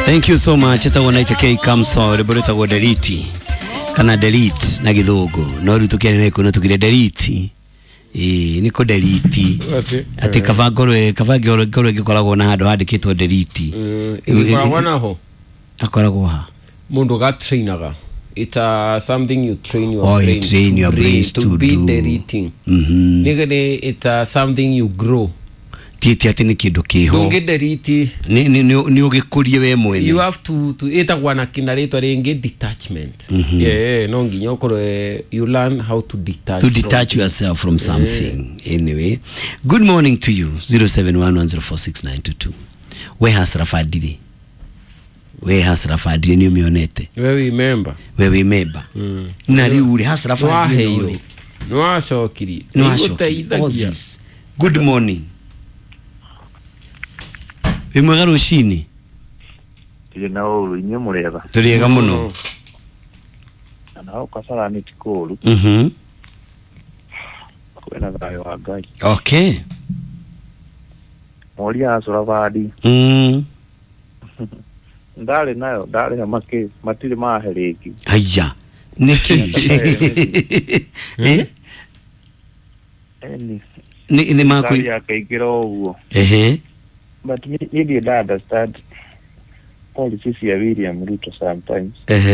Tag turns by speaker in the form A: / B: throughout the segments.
A: Thank you so much. Eta wanaita K Kamso reboreta go delete kana delete na githugu no rutukene ne kuno tukire delete niko delete ati kavagoro gikoragwo na handu handikitwo delete
B: ikoragwo naho
A: akoragwo ha
B: mundu ga trainaga. It's something you train your
A: brain. You train your brains to
B: be
A: do.
B: deleting. It's something you grow.
A: Titi ati ni kindu kiho.
B: Don't get delete.
A: Ni ugikurie we mwene.
B: You have to eta kwana kinaretwa ringi detachment. Yeah, no nginya ukoro you learn how to detach.
A: To detach yourself from something. Anyway, good morning to you. 0711046922. We has Rafadili. We has Rafadili ni umionete.
B: We remember.
A: Nari uri has Rafadili.
B: No ashokiri.
A: Good morning. Imwega rushini.
C: Nao inye mureba.
A: Turiega muno.
C: Nao kasara ni tikuru. Kwena gayo agai.
A: Okay.
C: Moria asura badi. Ndale nayo, ndale hamake matiri mahereki.
A: Aya. Niki. Ni mako
C: ya kaikiro uo. But you did understand policies ya William Ruto sometimes.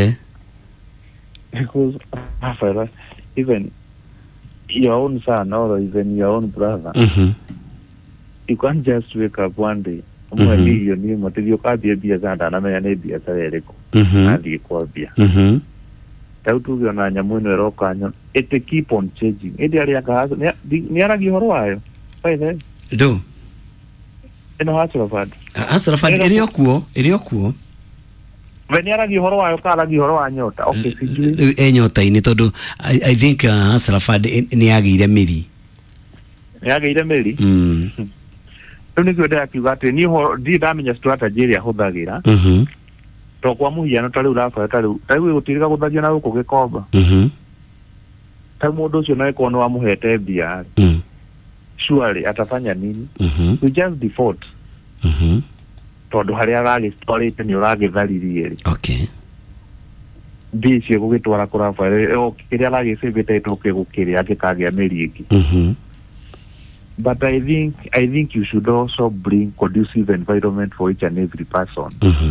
C: Because after even your own son or even your own brother, you can't just wake up one day. You need material copy be as and I be as a relico. And you call beer. Tautu na nyamuno roka it keep on changing. Edia ka niara gi horo Fai there.
A: Do.
C: Eno Hasrafad.
A: Hasrafad eri okuo.
C: Veniara gi horo ayo kala gi horo anyota. Okay, sijui.
A: Nyota ini todo I think Hasrafad ni agire miri.
C: Ni agire miri? Tuni kwenda akigate ni ho di damenya strategy ya hothagira. To kwa muhiano tari urafa tari gutirika guthagia na guko gikomba. Tari mundu ucio na ikono wa muhete bia. Surely atafanya nini? We just default. Todo haria ragi story ni uragi thariri.
A: Okay.
C: Bici gugitwara kurafa kiria ragi sebete itoke gukiria akikagia meriki. But I think you should also bring conducive environment for each and every person.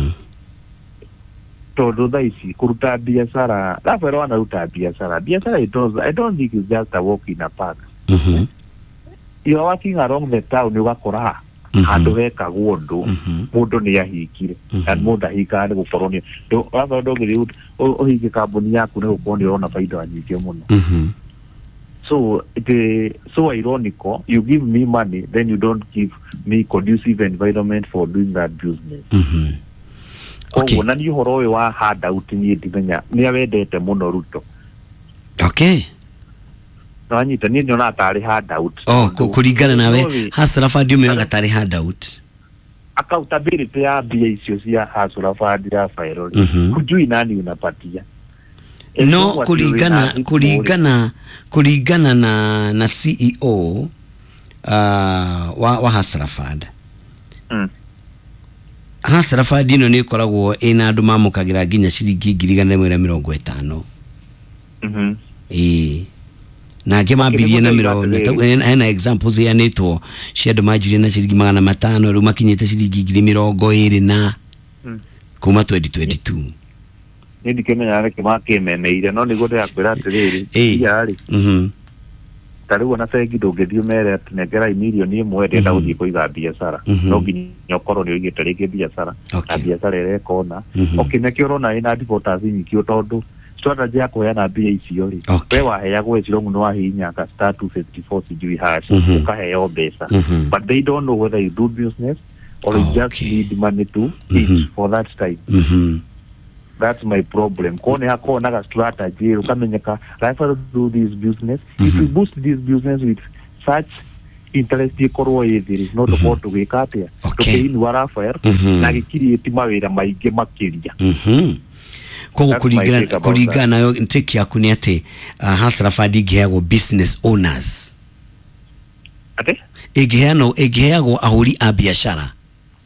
C: Todo daisi kuruta biashara. Rafa wana ruta biashara. Biashara I don't think it's just a walk in a park. You are walking along the town, you wakora handu heka gundo mundu ni ahikire and mundu ahika ni gukoroni do rather do giri ohike kambuni yaku ni gukoni ona faida nyingi muno. So so ironical, you give me money, then you don't give me conducive environment for doing that business. Okay. Oh, nani horo wa hada utinyi dimenya ni awendete muno Ruto.
A: Okay.
C: Anyita ni nyona atari handout.
A: Kuringana nawe Hasrafad umeanga atari handout.
C: Accountability ya bia icio cia Hasrafad ya fairoli. Kujui nani unapatia.
A: No kuringana na CEO wa Hasrafad. Hasrafad ino ni koragwo ina andu mamukagira ginya ciringi 150. Na kema bilie na miro na examples ya neto shedo majiri na shiringi 500 ru makinyete shiringi 220 na kuma 2022
C: ndi kemenya areke makemeneire no ni gode akwira atiriri yari tariwo na segi dogedio mere atinegera milioni imwe ndenda uthie kuiga biashara no nginya korwo ni uigite rigi biashara na biashara ire kona okinekio rona ina defaulters nyikio tondu strategy ya kuheana bia icio ri we waheagwo iciro muno wahinya ka star 254 sijui hash ukaheo mbeca but they don't know whether you do business or you just need money to eat for that time. That's my problem. Kone hakona ka strategy ukamenyeka life do this business. If you boost this business with such interest ikorwo ithiri no to gwikatia to in warfare na gikiri mawira maingi makiria.
A: Kwa kuringana yo ntiki yaku ni ati Hasrafad igiheagwo business owners.
C: Ate?
A: Igiheagwo ahuri a biashara.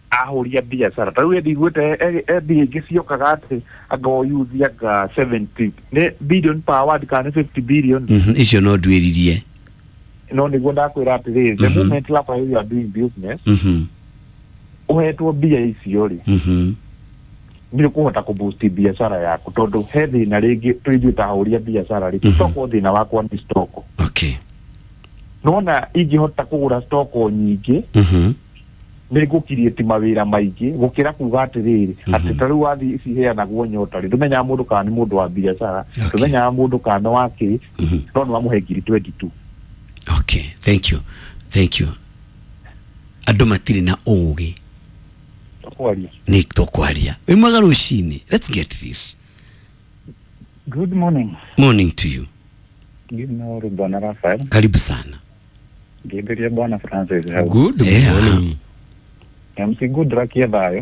C: ahoria biashara ta we digwete giciokaga ati anga yuthia ga 70 billion power kana 50 billion
A: icio no ndwiririe
C: no niguo ndakwira ati the moment la pa you are doing business uhetwo bia icio ri ndio kuhota kuboost biashara yako tondu he thina ringi twithio tahoria biashara ri stoko thina wakwa ni stoko
A: okay
C: nona ingihota kugura stoko nyingi niko create mawira maingi gukira kuga atiriri ati taru wathi ici heana guonyota ri ndumenya mundu kana ni mundu wa biashara ndumenya mundu kana wake no no amuhe ngiri 22
A: okay thank you andu matiri na ugi
C: tokwaria
A: ni tokwaria imwaga rushini let's get this
D: good
A: morning to you
D: Gino Bwana Rafael
A: karibu sana
D: Giberia Bwana Francis
B: good morning
D: MC good rakia dayo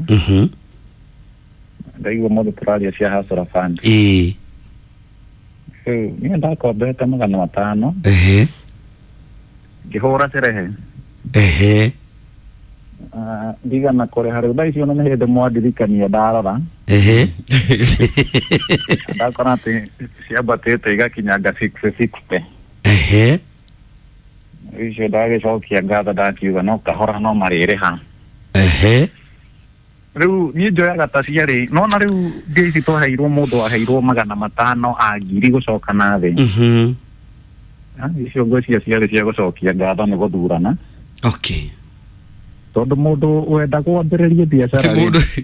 D: ndaigo modo turalia cia hasara fund ni ndako beta magana matano gihora serehe diga na kore hari daicio no mehede mwadirikania darara ndako nate cia batete igakinyaga 660 icio dage cokia ngatha ndakiuga no kahora no marire ha riu ni njoyaga ta ciari no na riu ngeici twaheirwo mundu aheirwo magana matano agiri gucoka na thi icio ngocia ciari cia gucokia ngatho ni guthurana
A: okay
D: tondu mundu wenda kwambiriria biashara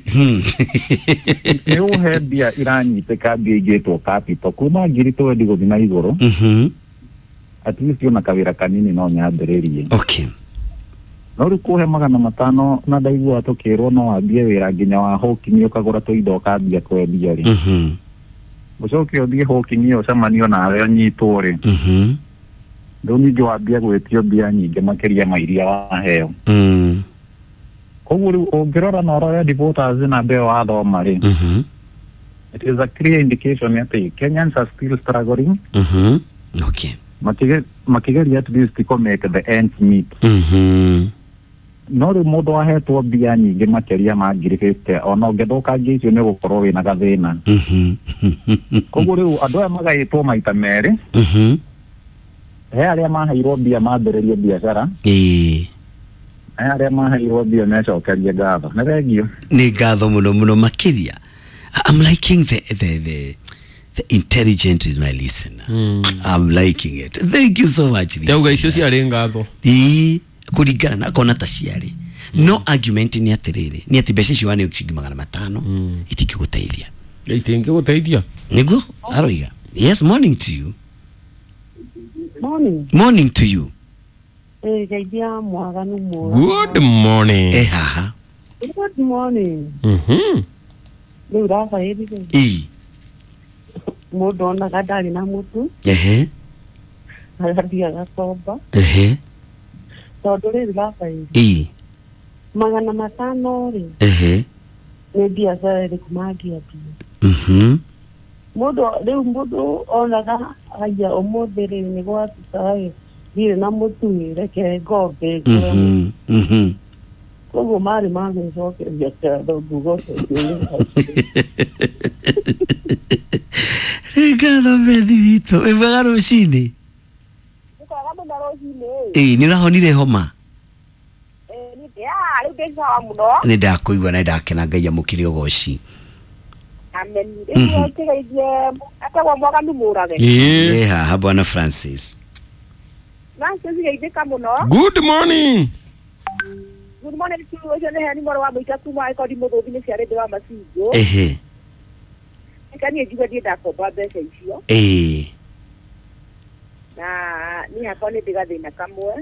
D: ni uhe bia iranyiteka mbia igitwo capital kuma ngiri twendi guthi na iguru at least una kawira kanini no nyambiririe
A: okay
D: no rukuhe magana matano na ndaigua tukirwo no ambie wira nginya wa hokingi ukagura tuindo kambia kwendia ri gucoke uthie hokingi ucemanio nawe anyitwo ri ndoni jo ambia gwetio bia nyingi makiria mairia waheo koguo riu ungirora na rora devotas na mbeo wathoma ri it is a clear indication that Kenyans are still struggling
A: okay
D: makigeria at least to make the ends meet no riu mundu ahetwo bia nyingi makiria ma ngiri 50 ona ungethoka ngicio ni gukorwo wina gathina koguo riu andu aya magaitwo maita meri he aria maheirwo bia mambiririe biashara he aria maheirwo bia mecokerie ngatho ni thengio
A: ni ngatho muno makiria I'm liking the intelligent is my listener I'm liking it thank you so much
B: tauga icio ciari ngatho
A: kuringana na kona ta ciari no argument ni atiriri ni ati mbeca ciwane ukingi magana matano itikiguteithia
B: itingiguteithia
A: niguo aroiga yes morning to you
E: morning
A: to you
E: gaidia mwaganu mo
B: good morning
A: haha
E: good morning ni Rafael mundu ona gadari na mutu agathia gakomba tondu ri Rafael magana matano ri ni biashara iri kumagia pia mundu onaga aya umuthi ri ni gwatuta thire na mutu reke ngombe koguo mari magwicokeria ngatho ngugoce
A: ngatho bethi witũ wega rũcinĩ nĩ ũrahonire homa nĩ ndakũigua na ndakena Ngai amũkĩre ũgoci haha Bwana Francis
B: good morning
E: tuyo ne hani moro wa boika kuma iko di modo bine ciare de wa masingo kani ejiga di dako ba be se icio na ni hakone diga de na kamwe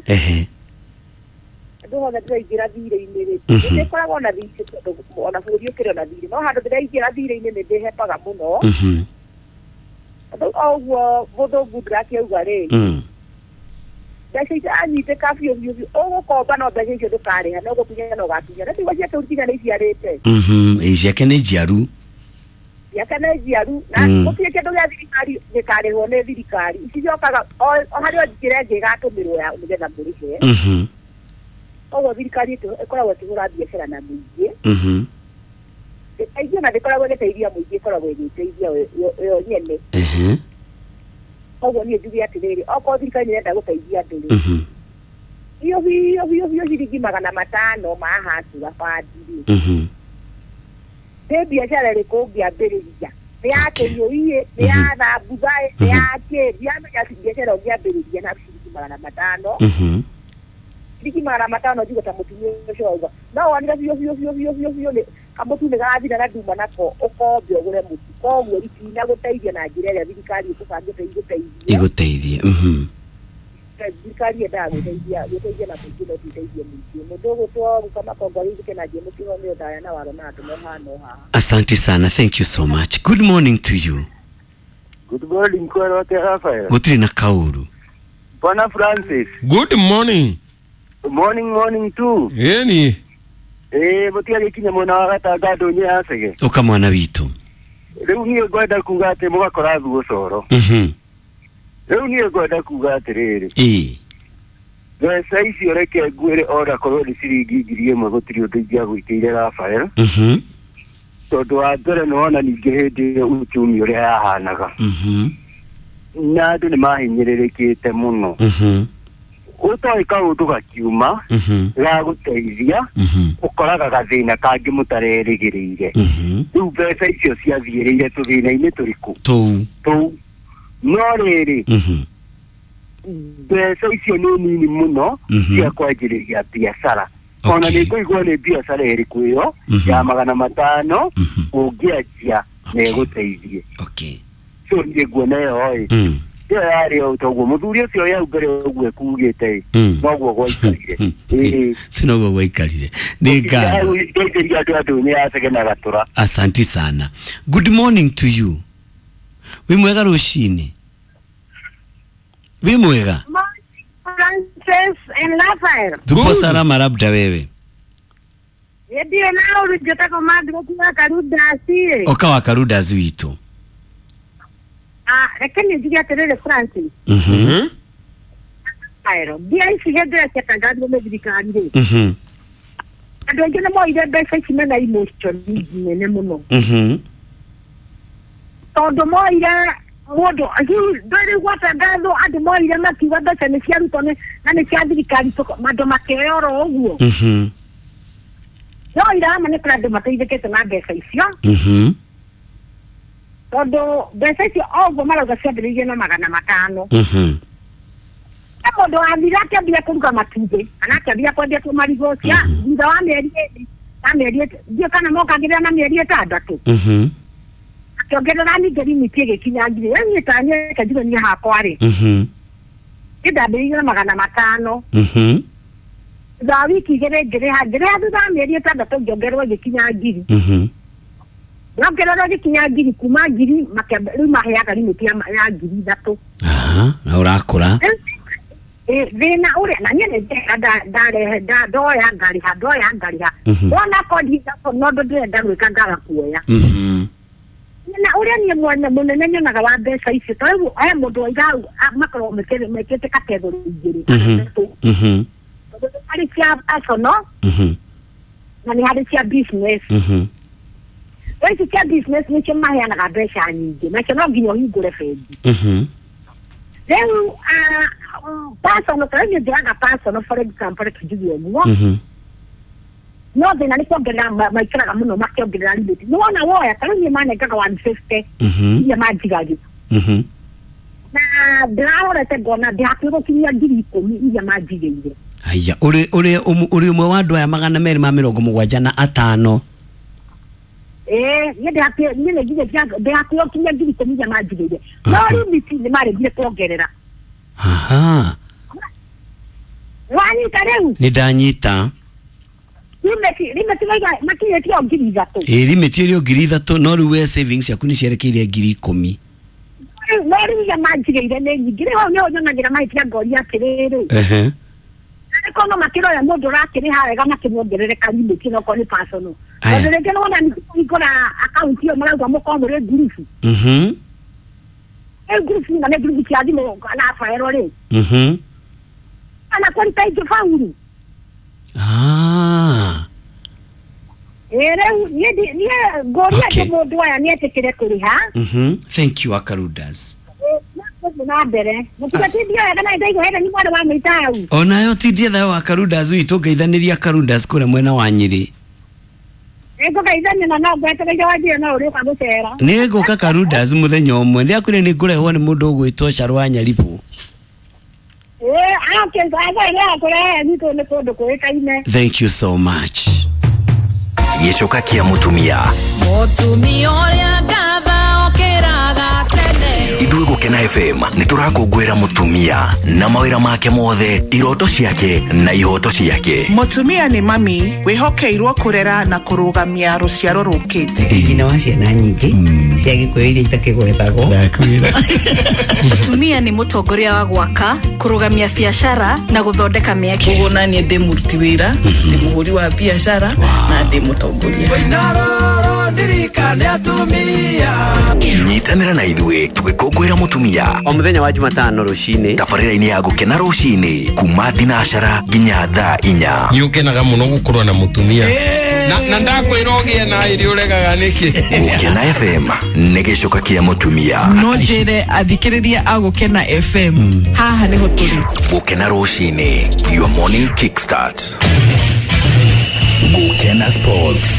E: ndo hoga dira igira thire ine ri ne kora wona thice ona furio kire na thire no hando dira igira thire ine ne de hepaga muno ndo au bodo budra ke ugare Dashika anyite kafi obiyo ogo koba no beje cyo kare ha no go pinya no gatinya rati waje to utiga ne ciarete
A: yake ne jiaru na mutie ke ndo ya thirikari ne kare ho ne thirikari icijokaga o hari ojikire nge gatumirwo ya mugetha mburi he
E: koguo thirikari ĩkoragwo ĩkĩgũra biacara na mũingĩ aingĩ na ndĩkoragwo ĩgĩteithia mũingĩ ĩkoragwo ĩgĩteithia yo nyene koguo niĩ njuge atĩrĩrĩ okorwo thirikari nĩrenda gũteithia andũ biũ ciringi 500 mahacu gabandi nĩ biacara ĩrĩkũ ũngĩambĩrĩria nĩ ya kĩnyũi nĩ ya thambutha nĩ ya kĩ ndiamenya biacara ũngĩambĩrĩria na ciringi 500 ciringi 500 njuge ta mũtumia ũcio auga no wonire biũ nĩ kamutu nĩ gathira na nduma nako ũkombe ũgũre mũtu koguo itina gũteithia na njĩra ĩrĩa thirikari ĩkũbangĩte igũteithie thirikari yendaga gũteithia na mũingĩ no tũteithie mũingĩ mũndũ ũgũtwo kama kongo rizike na njĩ mũtino nĩ ũndaya na waro na andũ mohana haha.
A: Asante sana, thank you so much. Good morning to you.
F: Good morning kwa wote Rafael.
A: Gutiri na kauru.
F: Bwana Francis.
B: Good morning.
F: Morning too.
B: Yeni.
F: Mutia kinya mwana wa gatagado nya asege.
A: Oka mwana witu.
F: Riu niĩ ngwenda kuga atĩ mũgakora thuo coro. Riu niĩ ngwenda kuga atĩrĩrĩ. Mbeca icio reke ngwĩre ora korwo nĩ ciringi 1,000 gũtirĩ ũndũ ingĩagwĩkĩire Rafael. Tondũ wa mbere nĩwona ningĩ hĩndĩ ĩyo uchumi ũrĩa yahanaga. Na andũ nĩmahinyĩrĩrĩkĩte mũno. Ũtoĩ kaũndũ gakiuma ga gũteithia ũkoraga gathĩna kangĩ mũtarerĩgĩrĩire. Rĩu mbeca icio ciathiĩrĩire tũthĩna-inĩ tũrĩkũ tũu no rĩrĩ mbeca icio nĩ nini mũno cia kwanjĩrĩria biacara. Ona nĩ ngũigua nĩ biacara ĩrĩkũ ĩyo ya 500 ũngĩanjia na ĩgũteithie. So niĩ nguona ĩyo yari otoguo muthuri ucio ya mbere ũguo kugĩte noguo gwaikarire
A: tinoguo gwaikarire ni ngara
F: ngeithĩria andũ nĩ yacegena gatura.
A: Asante sana. Good morning to you. Wi mwega rũcinĩ? Wi mwega?
E: Francis and Rafael.
A: Tupo salama labda wewe?
E: Ndio nao unataka madro kwa Karudasi.
A: Okawa Karudasi witu.
E: Lakini ndio terele Francis. Aero, dia isi hedra sekangado medikandi. Ando ngene mo ide besa kimena emotion nene muno. Todo mo ide modo ahi dore wata gado ade mo ide makiwa besa ne ciarutone na ne ciadirikari to mado makeoro oguo. No ide amane prado mateide kete na besa icio. Todo besa icio oguo maraga ciambĩrĩirie na 500. Mũndũ athira akĩambia kũruga matumbĩ kana akĩambia kwendia tũmarigũ cia thutha wa mĩeri ndio kana mokagĩrĩra na mĩeri 6. Akĩongerera ningĩ limiti ĩgĩkinya 1,000. Niĩ tanye kanjiro niĩ hakwa-rĩ ndambĩrĩirie na 500. Thutha wa wiki igĩrĩ ngĩrĩha thutha wa mĩeri 6 ngĩongererwo ĩgĩkinya 1,000. Nongerera gĩkinya 1,000 kuma 1,000 rĩu maheaga limiti ya 3,000.
A: Na ũrakũra
E: thĩna ũrĩa na niĩ ndoya ngariha wona kodi nondo ndĩrenda gwĩka ngaga kuoya na ũrĩa niĩ mwene mũnene nyonaga wa mbeca icio tondũ he mũndũ waiga makorwo mekĩte kategori igĩrĩ harĩ cia personal na nĩ harĩ cia business. Eci cia business nĩcio maheanaga mbeca nyingĩ nacio no nginya ũhingũre bengi. Rĩu personal tondũ niĩ njĩraga personal for example kĩnjuge ũguo no thĩna nĩ kuongerera maikaraga mũno makĩongerera limiti. Nĩ wona woya tondũ niĩ manengaga 150 iria manjigagia na ndĩrahorete ngona ndĩhakuhĩ gũkinyia 10,000 iria manjigĩire.
A: Aya ũrĩ ũmwe wa andũ aya 275.
E: Niĩ ndĩhakuhĩ gũkinyia 10,000 iria manjigĩire no limiti nĩ maregire kuongerera. Wanyita rĩu? Nĩ
A: ndanyita.
E: Limiti makinyĩtie 3,000.
A: Limiti ĩrĩ 3,000 no rĩu we savings yaku nĩ cierekeire 10,000.
E: No rĩu iria manjigĩire nĩ nyingĩ rĩu nĩho nyonagĩra mahĩtia ngoria atĩrĩrĩ kono makiroya mũndũ ũrakĩrĩha wega makĩmuongerereka limiti no korwo nĩ personal. Tondũ rĩngĩ nĩ wona nĩkũhingũra akaunti ĩyo marauga mũkorwo mũrĩ ngurubu. Ngurubu na nĩ ngurubu cia thimũ na Rafael rĩ. Ana kũruta ingĩ faulu.
A: Thank you Akarudas. Ona yo tidia thayo Akarudas wi geithaniria Akarudas kure mwena wa Nyiri. Nego Akarudas muthenya omwe ndi akure ni ngurehwo ni mundu gwitwo Sharwa Nyaribu. Thank you so much.
G: Gicoka kia mutumia uria gatha okiraga tene. Ithuĩ Gũkena FM nĩtũrakũngũĩra mutumia na mawĩra make mothe, iroto ciake na ihoto ciake.
H: Mutumia ni mami wihokeirwo kurera na kurugamia ruciaro rukite.
I: Ngina wa ciana nyingi cia Gĩkũyũ iria itakĩgwetagwo.
J: Mutumia ni mutongoria wa gwaka, kurugamia biashara na guthondeka mĩeke.
H: Kuguna ni ndi muruti wira, ndi muhuri wa biashara na ndi mutongoria.
G: Nyitanĩra na ithuĩ tũgĩkũngũĩra mutumia
A: o muthenya wa Jumatano rucini,
G: tabarĩra-inĩ ya Gũkena rucini kuma thinacara nginya thaa 4.
B: Nĩũkenaga mũno gũkorwo na mutumia na ndakwĩra ũgĩe na irio ũregaga nĩkĩ.
G: Gũkena FM nĩ gĩcoka kĩa mutumia.
H: No njĩre athikĩrĩria a Gũkena FM haha nĩho tũrĩ.
G: Gũkena rucini, your morning kickstart. Gũkena Sports.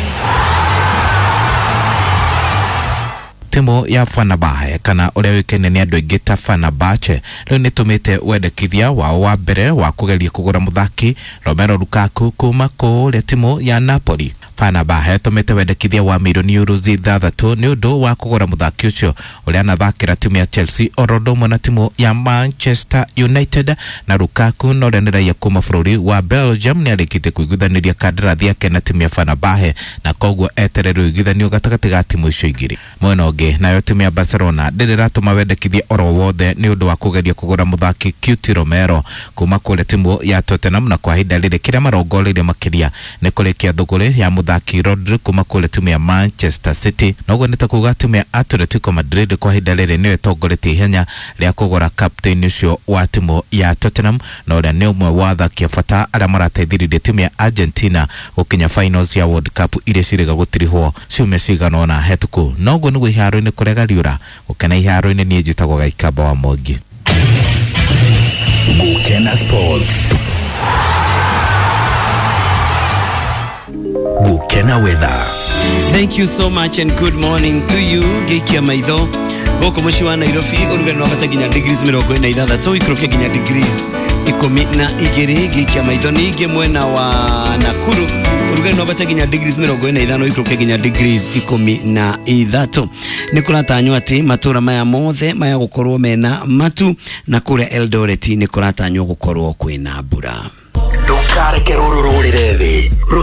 K: Timu ya Fenerbahce kana uria wikene ni andu aingi ta Fenerbahce riu nitumite wendekithia wao wa mbere wa kugeria kugura muthaki Romelu Lukaku kuma kuri timu ya Napoli. Fenerbahce tumite wendekithia wa milioni euros 6 ni undu wa kugura muthaki ucio uria anathakira timu ya Chelsea orodomo na timu ya Manchester United, na Lukaku no reneraia kuma bururi wa Belgium ni arikite kuiguthaniria kandarathi yake na timu ya Fenerbahce, na koguo eterero igithanio gatagati ga timu icio igiri. Mwena ungi nayo timu ya Barcelona ndiriratuma wendekithia oro wothe ni undu wa kugeria kugura muthaki Cuti Romero kuma kuri timu ya Tottenham, na kwa hinda riri kiria marongoreire makiria ni kurikia thuguri ya muthaki Rodri kuma kuri timu ya Manchester City. Noguo nita kuga timu ya Atletico Madrid kwa hinda riri niwe tongoretie ihenya ria kugura captain ucio wa timu ya Tottenham, na uria ni umwe wa athaki a bata aria marateithiririe timu ya Argentina gukinya finals ya World Cup iria ciriga gutirihwo ciumia cigana na hetuku. Noguo niguo iharo-ini kurega riura. Gũkena iharo-ini ni njitagwo Gaikamba wa Mongi.
G: Gũkena Sports. Gũkena Weather.
A: Thank you so much and good morning to you. Gikia maitho gũkũ mũciĩ wa Nairobi ũrugarĩ no bata nginya degrees 46, ikũrũkia nginya degrees 12. Gikia maitho ningĩ mwena wa Nakuru ũrugarĩ no bata nginya degrees 45, ikũrũkia nginya degrees 13. Nĩ kũratanywo atĩ matũra maya mothe maya gũkorwo mena matu, na kũrĩa Eldoret nĩ kũratanywo gũkorwo kwĩna mbura.
G: Ndũkareke rũrũ rũrĩre thĩ.